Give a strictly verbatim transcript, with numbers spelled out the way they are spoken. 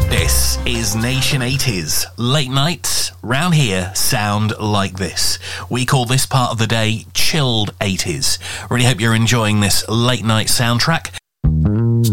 This is Nation eighties. Late nights round here sound like this. We call this part of the day chilled eighties. Really hope you're enjoying this late night soundtrack.